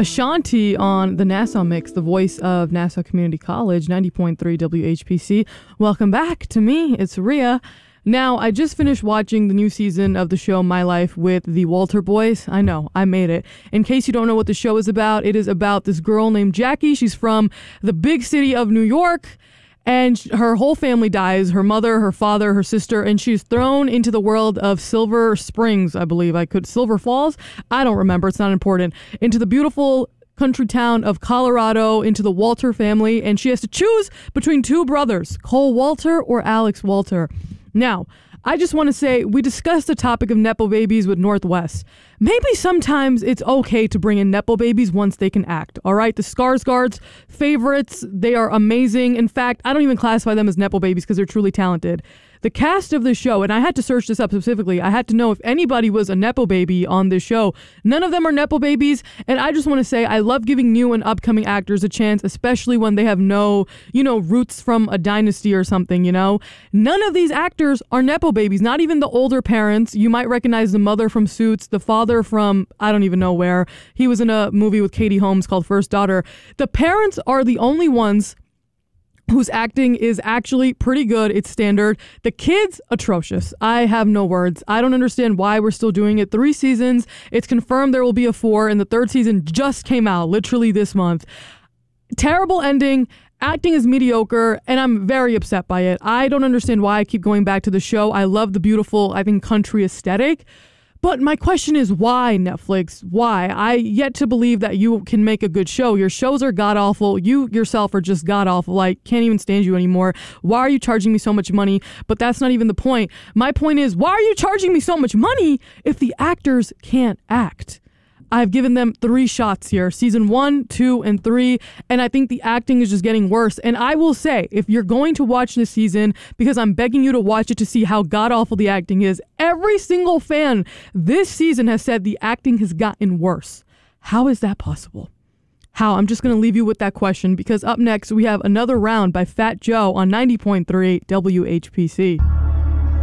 Ashanti on the Nassau Mix, the voice of Nassau Community College, 90.3 WHPC. Welcome back to me. It's Rhea. Now, I just finished watching the new season of the show My Life with the Walter Boys. I know, I made it. In case you don't know what the show is about, it is about this girl named Jackie. She's from the big city of New York, and her whole family dies. Her mother, her father, her sister, and she's thrown into the world of Silver Springs, I believe. Silver Falls? I don't remember. It's not important. Into the beautiful country town of Colorado, into the Walter family, and she has to choose between two brothers, Cole Walter or Alex Walter. Now, I just want to say, we discussed the topic of Nepo babies with Northwest. Maybe sometimes it's okay to bring in Nepo babies once they can act, all right? The Skarsgårds, favorites, they are amazing. In fact, I don't even classify them as Nepo babies because they're truly talented. The cast of the show, and I had to search this up specifically, I had to know if anybody was a Nepo baby on this show. None of them are Nepo babies, and I just want to say I love giving new and upcoming actors a chance, especially when they have no, roots from a dynasty or something, None of these actors are Nepo babies, not even the older parents. You might recognize the mother from Suits, the father from I don't even know where. He was in a movie with Katie Holmes called First Daughter. The parents are the only ones whose acting is actually pretty good. It's standard. The kids, atrocious. I have no words. I don't understand why we're still doing it. 3 seasons. It's confirmed there will be a 4, and the 3rd season just came out literally this month. Terrible ending. Acting is mediocre, and I'm very upset by it. I don't understand why I keep going back to the show. I love the beautiful, country aesthetic. But my question is, why, Netflix? Why? I yet to believe that you can make a good show. Your shows are god-awful. You yourself are just god-awful. Can't even stand you anymore. Why are you charging me so much money? But that's not even the point. My point is, why are you charging me so much money if the actors can't act? I've given them 3 shots here, season 1, 2, and 3, and I think the acting is just getting worse. And I will say, if you're going to watch this season, because I'm begging you to watch it to see how god-awful the acting is, every single fan this season has said the acting has gotten worse. How is that possible? How? I'm just going to leave you with that question, because up next we have another round by Fat Joe on 90.3 WHPC.